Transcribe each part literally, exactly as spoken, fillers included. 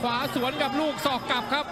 ขวาสวนกับลูกศอกกลับครับ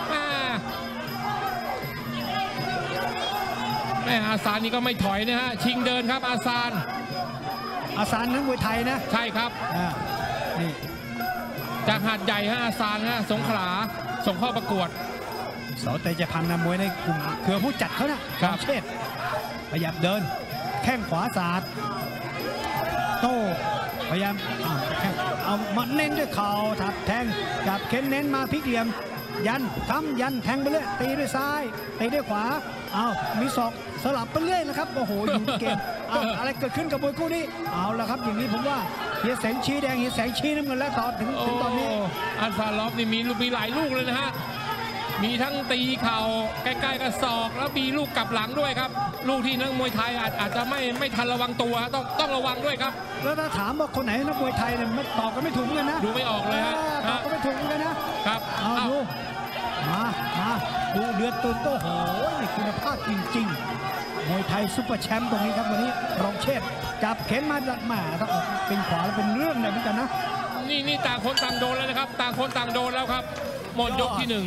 แม่อาซานนี่ก็ไม่ถอยนะฮะชิงเดินครับอาซานอาซานนักมวยไทยนะใช่ครับนี่จากหาดใหญ่ฮะอาซานฮะสงขลาส่งเข้าประกวดสอเตจะพันนำมวยในกลุ่มเครือผู้จัดเขานะกองเชษพยายามเดินแข้งขวาสาดโต้พยายามเอามาเน้นด้วยเข่าถับแทงจับเค้นเน้นมาพลิกเหลี่ยมยันทำยันแทงไปเรื่อยตีด้วยซ้ายตีด้วยขวาเอามีศอกสลับไปเรื่อยนะครับโอ้โหอยู่ในเกมเอาอะไรเกิดขึ้นกับมวยคู่นี้เอาละครับอย่างนี้ผมว่าเฮียแสงชี้แดงเฮียแสงชี้น้ำเงินแล้วต่อถึงถึงตอนนี้อัลฟาลอฟนี่มีมีหลายลูกเลยนะฮะมีทั้งตีเข่าใกล้ๆกับศอกแล้วมีลูกกลับหลังด้วยครับลูกที่นักมวยไทยอาจอาจจะไม่ไม่ทันระวังตัวต้องต้องระวังด้วยครับแล้วถ้าถามว่าคนไหนนักมวยไทยเนี่ยมันตอบกันไม่ถูกกันนะดูไม่ออกเลยฮะตอบกันไม่ถูกกันนะครับเอาดูมามาดูเดือดตื่นโต้โหนี่คุณภาพจริงๆมวยไทยซุปเปอร์แชมป์ตรงนี้ครับวันนี้รองเชษจับเข็นมาดัดมาถ้าออกเป็นขวาแล้วเป็นเรื่องเลยเหมือนกันนะนี่นี่ต่างคนต่างโดนแล้วนะครับต่างคนต่างโดนแล้วครับหมดยกที่หนึ่ง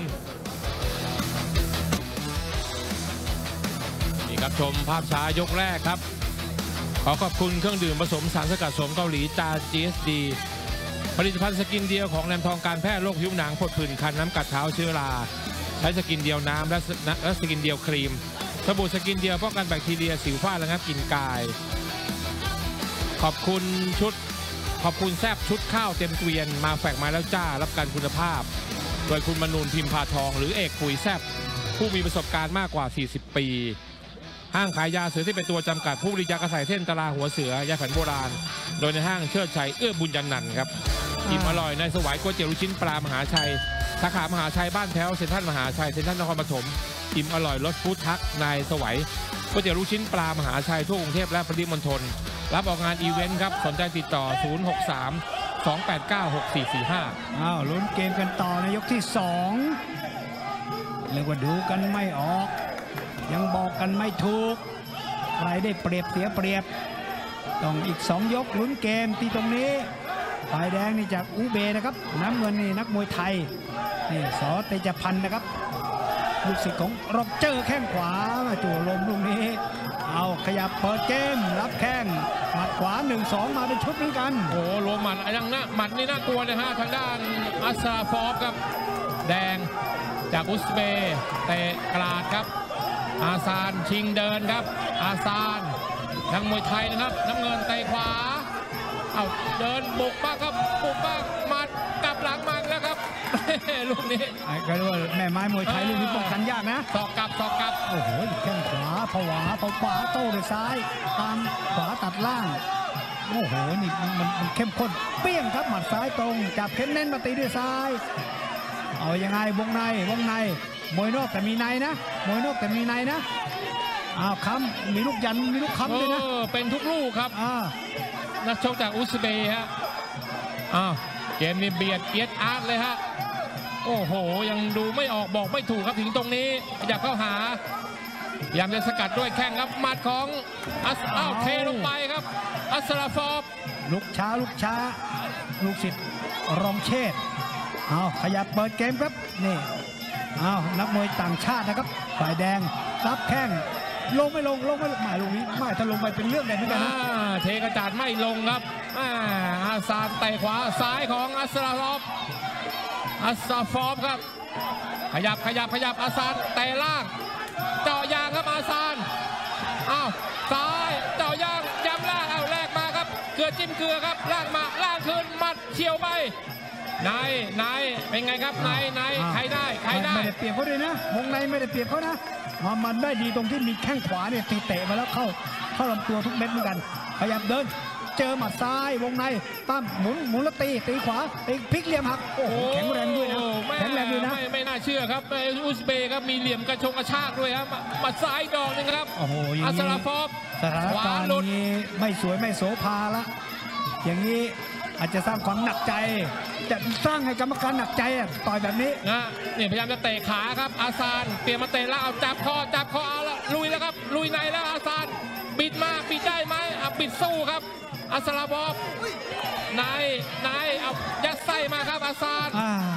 นี่ครับชมภาพช้ายกแรกครับขอขอบคุณเครื่องดื่มผสมสารสกัดสมเกาหลีจา จี เอส ดี ผลิตภัณฑ์สกินเดียวของแหลมทองการแพทย์โรคผิวหนังผดผื่นคันน้ำกัดเท้าเชื้อราใช้สกินเดียวน้ำและและสกินเดียวครีมสบู่สกินเดียวป้องกันแบคทีเรียสิวฝ้าระงับกลิ่นกายขอบคุณชุดขอบคุณแซบชุดข้าวเต็มเกวียนมาแฝกมาแล้วจ้ารับการคุณภาพโดยคุณมนูนพิมพาทองหรือเอกปุ๋ยแซบผู้มีประสบการณ์มากกว่าสี่สิบปีห้างขายยาเสือที่เป็นตัวจำกัดผู้บริจาคกระใสเส้นตราหัวเสือยาแผนโบราณโดยในห้างเชิดชัยเอื้อบุญยันนันครับอิ่มอร่อยในสวายก๋วยเตี๋ยวลูกชิ้นปลามหาชัยสาขามหาชัยบ้านแพ้วเซ็นทรัลมหาชัยเซ็นทรัลนครปฐมอิ่มอร่อยรสฟู้ดทักนายสวัยก๋วยเตี๋ยวลูกชิ้นปลามหาชัยทั่วกรุงเทพและปริมณฑลรับออกงานอีเวนต์ครับสนใจติดต่อศูนย์ หก สาม สอง แปด เก้า หก สี่ สี่ ห้าอ้าวลุ้นเกมกันต่อในยกที่สองเรียกว่าดูกันไม่ออกยังบอกกันไม่ถูกใครได้เปรียบเสียเปรียบต้องอีกสองยกลุ้นเกมที่ตรงนี้ฝ่ายแดงนี่จากอูเบนะครับน้ำเงินนี่นักมวยไทยนี่สอเตจพันธ์นะครับลูกศิษย์ของร็อกเจอร์แข้งขวามาจู่ลมลูกนี้เอาขยับเปิดเกมรับแข้งหมัดขวา หนึ่งสอง มาเป็นชุดเหมือนกันโอ้รวมหมัดยังน่าหมัดนี่น่ากลัวนะฮะทางด้านอัสราฟอฟครับแดงจากอุซเบย์เตะกราดครับอาซานชิงเดินครับอาซานนักมวยไทยนะครับน้ำเงินเตะขวาเอาเดินบุกบ้างครับบุกบ้างมัดกลับหลังมาแล้วครับลูกนี้ก็เรียกว่าแม่ไม้มวยไทยลูกนี้ป้องกันยากนะสอกกลับสอกกลับโอ้โหแข้งขวาผวาผวาโต้ด้วยซ้ายตามขวาตัดล่างโอ้โหนี่มันมันเข้มข้นเปี้ยงครับหมัดซ้ายตรงจับเข็นเน้นมาตีด้วยซ้ายเอายังไงวงในวงในมวยนอกแต่มีในนะมวยนอกแต่มีในนะอ้าวค้ำมีลูกยันมีลูกค้ำด้วยนะเป็นทุกลูกครับนักชกจากอุซเบย์ฮะอ้าวเกมนี้เบียดเอียดอาร์ตเลยฮะโอ้โหยังดูไม่ออกบอกไม่ถูกครับถึงตรงนี้อยากเข้าหาพยายามจะสกัดด้วยแข้งครับหมัดของอัสอ้าวเทลงไปครับอัสราฟอฟลุกช้าลุกช้าลูกศิษย์รองเชษเอาขยับเปิดเกมครับนี่เอานักมวยต่างชาตินะครับฝ่ายแดงรับแข้งลงไม่ลงลงไม่ลงไม่ลงนี้ไม่ถ้าลงไปเป็นเรื่องใหญ่เหมือนกันนะเทกระจาดไม่ลงครับอาซานเตะขวาซ้ายของอัสราฟอฟอัสราฟอฟครับขยับขยับขยับอาซานเตะล่างเจาะยางครับอาซานอ้าวซ้ายเจาะยางย้ำล่างเอาแรกมาครับเกลือจิ้มเกลือครับล่างมาล่างคืนมัดเฉียวไปนายนายเป็นไงครับนายนายใครได้ใครได้ไม่ได้เปรียบเขาด้วยนะวงในไม่ได้เปรียบเขานะมันได้ดีตรงที่มีแข้งขวาเนี่ยตีเตะมาแล้วเข้าเข้าลำตัวทุกเม็ดเหมือนกันขยับเดินเจอหมัดซ้ายวงในตั้มหมุนหมุนแล้วตีตีขวาตีพลิกเหลี่ยมหักโอ้โหแข็งแรงด้วยนะแข็งแรงด้วยนะไม่น่าเชื่อครับอุซเบย์ครับมีเหลี่ยมกระชงกระชากด้วยครับหมัดซ้ายดอกนึงครับโอ้โหอัสราฟอฟสถานการณ์นี้ไม่สวยไม่โสภาละอย่างนี้อาจจะสร้างความหนักใจจะสร้างให้กรรมการหนักใจอ่ะต่อยแบบนี้นะนี่พยายามจะเตะขาครับอาซานเปลี่ยนมาเตะแล้วเอาจับคอจับคอเอาละลุยแล้วครับลุยในแล้วอาซานปิดมาปิดได้ไหมเอาปิดสู้ครับอัสราฟอฟนายนายเอายัดไส้มาครับอาซานต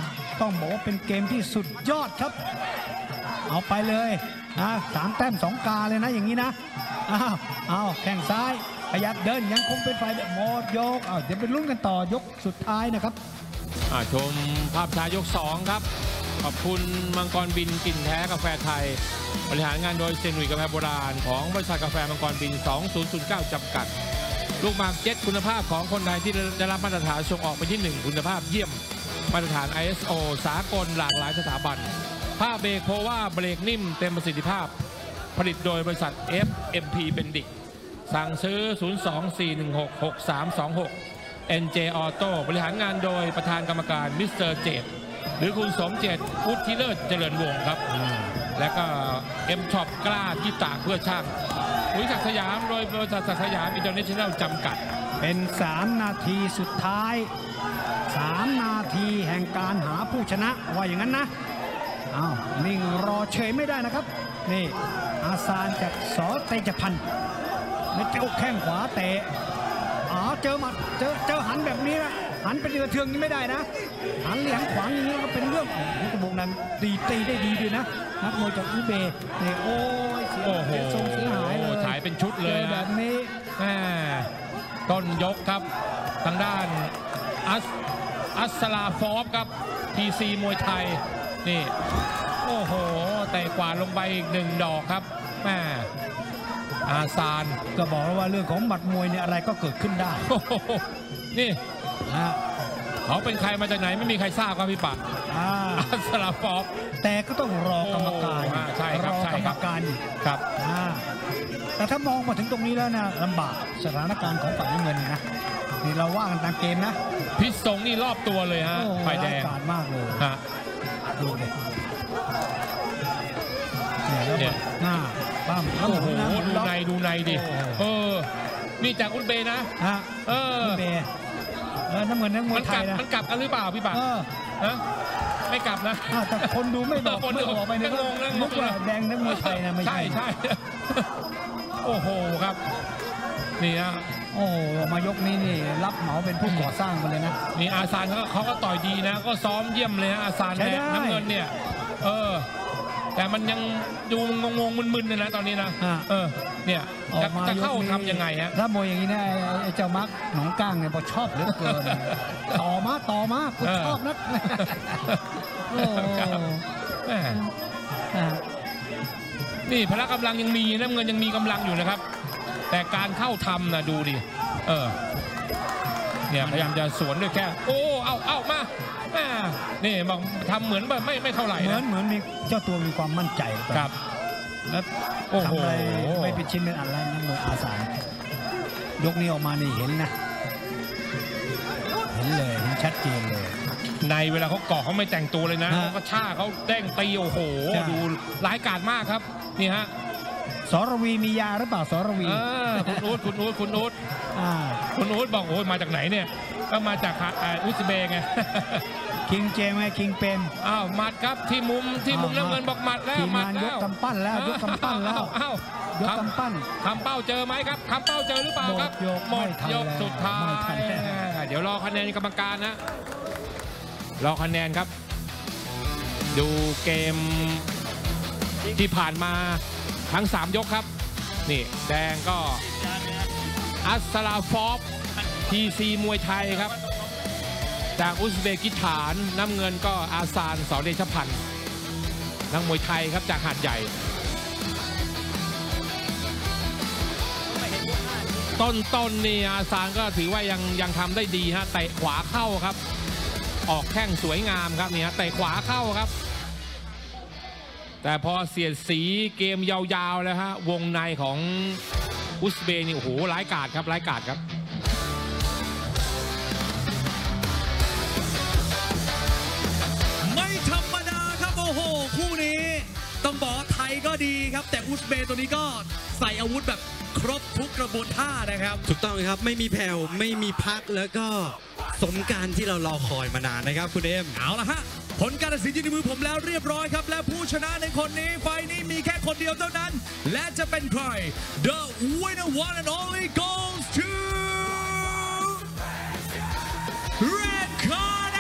ต้องบอกว่าเป็นเกมที่สุดยอดครับ เอาไปเลยนะสามแต้มสองกาเลยนะอย่างนี้นะอ้าวอ้าวแข้งซ้ายขยับเดินยังคงเป็นฝ่ายหมดยกอ้าวเดี๋ยวไปลุ้นกันต่อยกสุดท้ายนะครับอ่าชมภาพช้ายกสองครับขอบคุณมังกรบินกลิ่นแท้กาแฟไทยบริหารงานโดยเซนหนุ่ยกาแฟโบราณของบริษัทกาแฟมังกรบิน สองพันเก้า จำกัด ลูกหมากเจ็ตคุณภาพของคนไทยที่ได้รับมาตรฐานส่งออกไปที่หนึ่งคุณภาพเยี่ยมมาตรฐาน ไอ เอส โอ สากลหลากหลายสถาบันผ้าเบรกโคว่าเบรกนิ่มเต็มประสิทธิภาพผลิตโดยบริษัท เอฟ เอ็ม พี เป็นดิกสั่งซื้อ ศูนย์ สอง สี่ หนึ่ง หก หก สาม สอง หก เอ็น เจ Auto บริหารงานโดยประธานกรรมการมิสเตอร์เจตหรือคุณสมเจตพุทธิเลิศเจริญวงศ์ครับ และก็ M Shop กล้าที่ตากเพื่อช่างปุ๋ยศักดิ์สยามโดยบริษัทศักดิ์สยามอินเตอร์เนชั่นแนลจำกัดเป็นสามนาทีสุดท้ายสามนาทีแห่งการหาผู้ชนะว่าอย่างนั้นนะอ้าวนิ่งรอเฉยไม่ได้นะครับนี่อาซานจากสอเตจพันธ์ไม่เจ้าแข้งขวาเตะอ๋อเจอหมัดเจอเจอหันแบบนี้นะหันเป็นเรือเทืองนี้ไม่ได้นะหันเหลียงขวางอย่างนี้ก็เป็นเรื่องของกระบอกนั้นตีตีได้ดีด้วยนะนักมวยจากอุเบย์นี่โอ้ยเสียโอ้โหเสียทรงเสียหายเลยถ่ายเป็นชุดเลยจอแบนะบนี้แม่ต้นยกครับทางด้านอัสอัสลาฟอฟครับ พี ซี มวยไทยนี่โอ้โหแต่กวาดลงไปอีกหนึ่งดอกครับแม่อาซานก็บอกแล้วว่าเรื่องของหมัดมวยเนี่ยอะไรก็เกิดขึ้นได้โอ้โหนี่นะเขาเป็นใครมาจากไหนไม่มีใครทราบครับพี่ปะอ่าอัสลาฟอฟแต่ก็ต้องรอกรรมการโอ้อ่าใช่ครับรอใช่กรครรัมบการอีกครับอ่าแต่ถ้ามองมาถึงตรงนี้แล้วนะลำบากสถานการณ์ของฝ่ายน้ำเงินนี่นะนี่เราว่ากันตามเกมนะพิษสงนี่รอบตัวเลยฮะโอ้ไฟแดร้ายงกาจมากเลยฮะดูดิเนี่ยแล้วเนี่ยหน้าปั้มแล้วโอ้หโหมุนนะหมุนดูล็อกในดูในดิโอ้เออนี่จากอุซเบย์นะฮะเออคุณเบย์เออน้ำเงินนักมวมัยนไทกลัยบนะมันกลับกันหรือเปล่าพี่ปะเออฮะไม่กลับนะอ้าวแต่คนดูไม่บอกคนดูไม่บอกไปเนี่ยงงนะงงนะนึกว่าแดงนักมวยไทยนะไม่ใช่ใช่ใช่ โอ้โหครับนี่ฮะโอ้โหมายกนี้นี่รับเหมาเป็นผู้ก่อสร้างมาเลยนะนี่อาซานเขาก็เขาก็ต่อยดีนะ ก็ซ้อมเยี่ยมเลยฮะอาซานใช้ได้แดงน้ำเงินเนี่ยเออแต่มันยังดูงงๆมึนๆเลยนะตอนนี้นะอ่ะเออเนี่ยออจะกมาจะเข้ายกนี้ทำยังไงฮะถ้ามวยอย่างนี้นะไอ้ไอ้เจ้ามักหนองก้างเนี่ยพอชอบเหลือเกิน ต่อมาต่อมาคุณเออชอบนัก โอ้แม่อ่ะนี่พละกำลังยังมีน้ำเงินยังมีกำลังอยู่นะครับ แต่การเข้าทำนะดูดิเออเนี่ยพยายามจะสวนด้วยแค่โอ้เอาเอามาแม่นี่บอกทำเหมือนแบบไม่ไม่เท่าไหร่เหมือนะนเหมือนมีเจ้าตัวมีความมั่นใจครับแล้วโอ้โหทำอะไรไม่เป็นชิ้นเป็นอันแล้วนักมวยอาสานยกนี้ออกมานี่เห็นนะ เห็นเลยเห็นชัดเจนเลยในเวลาเขาเกาะเขาไม่แต่งตัวเลยนะฮะเขาก็ช่าเขาเด้งตีโอ้โหใช่ดูร้ายกาจมากครับนี่ฮะสรวีมียาหรือเปล่าสรวีเออคุณอู๊ดคุณอู๊ดคุณอู๊ดอ่าคุณอู๊ดบอกโอ้ยมาจากไหนเนี่ยก็มาจากอ่าอุซเบย์ไงคิงเจมไงคิงเป็นอ้าวหมัดครับที่มุมที่มุมอ้าวน้ำเงินบอกหมัดแล้วทีมหมัดงานยแล้กวกำปั้นแล้วยกกำปั้นแล้วอ้าวยกคำกำปั้นคำเป้าเจอไหมครับคำเป้าเจอหรือเปล่าครับหมดยกหมดไม่ทันยกแล้วสุดท้าไม่ทัยนแล้วเดี๋ยวรอคะแนนกรรมการนะรอคะแนนครับ ดูเกมที่ผ่านมาทั้งสามยกครับนี่แดงก็อัสลาฟอฟ พี ซี มวยไทยครับจากอุซเบกิสถานน้ำเงินก็อาซานสอเดชพันธ์นักมวยไทยครับจากหาดใหญ่ ต้นต้นนี่อาซานก็ถือว่ายังยังทำได้ดีฮะเตะขวาเข้าครับ ออกแข้งสวยงามครับนี่ฮะเตะขวาเข้าครับ แต่พอเสียดสีเกมยาวๆแล้วฮะวงในของอุซเบย์นี่โอ้โหร้ายกาจครับร้ายกาจครับไม่ธรรมดาครับโอ้โหคู่นี้ต้องบอกว่าไทยก็ดีครับแต่อุซเบย์ตัวนี้ก็ใส่อาวุธแบบครบทุกกระบวนท่านะครับถูกต้องครับไม่มีแผ่วไม่มีพักแล้วก็สมการที่เรารอคอยมานานนะครับคุณเอ็มเอาละฮะผลการตัดสินอยู่ในมือผมแล้วเรียบร้อยครับ และผู้ชนะในคนนี้ไฟล์นี้มีแค่คนเดียวเท่านั้น และจะเป็นใคร The winner one and only goes to